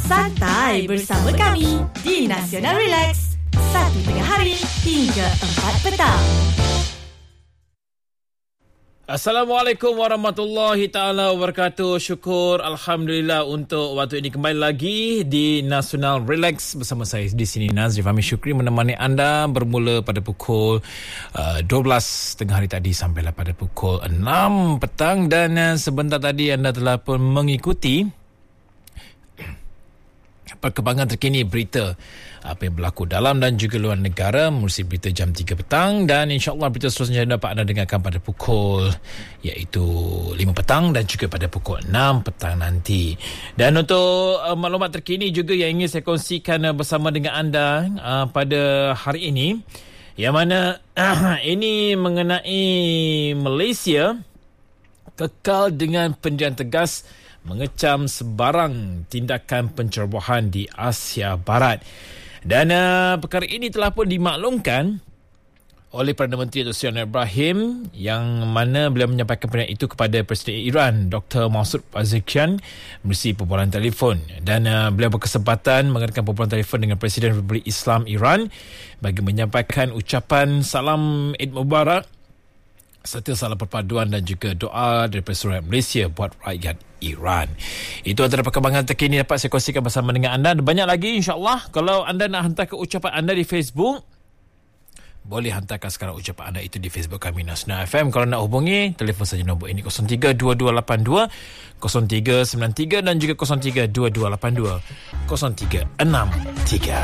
Santai bersama kami di Nasional Relax. 1 tengah hari hingga 4 petang. Assalamualaikum warahmatullahi ta'ala wabarakatuh. Syukur Alhamdulillah untuk waktu ini kembali lagi di Nasional Relax bersama saya di sini Nazri Fahmi Syukri menemani anda bermula pada pukul 12 tengah hari tadi sampailah pada pukul 6 petang dan sebentar tadi anda telah pun mengikuti perkembangan terkini berita apa yang berlaku dalam dan juga luar negara menerusi berita jam 3 petang dan insyaAllah berita seterusnya dapat anda dengarkan pada pukul iaitu 5 petang dan juga pada pukul 6 petang nanti. Dan untuk maklumat terkini juga yang ingin saya kongsikan bersama dengan anda pada hari ini, yang mana ini mengenai Malaysia kekal dengan pendirian tegas mengecam sebarang tindakan pencerobohan di Asia Barat. Dan perkara ini telah pun dimaklumkan oleh Perdana Menteri Dr. Seri Anwar Ibrahim, yang mana beliau menyampaikan pernyataan itu kepada Presiden Iran Dr. Masoud Pezeshkian melalui perbualan telefon. Dan beliau berkesempatan mengadakan perbualan telefon dengan Presiden Republik Islam Iran bagi menyampaikan ucapan salam Eid Mubarak serta salam perpaduan dan juga doa daripada seluruh Malaysia buat rakyat Iran. Itu antara perkembangan terkini dapat saya kongsikan bersama dengan anda. Banyak lagi insyaAllah. Kalau anda nak hantarkan ucapan anda di Facebook, boleh hantarkan sekarang ucapan anda itu di Facebook kami Nasional FM. Kalau nak hubungi, telefon saja nombor ini 032282 0393 dan juga 032282 0363.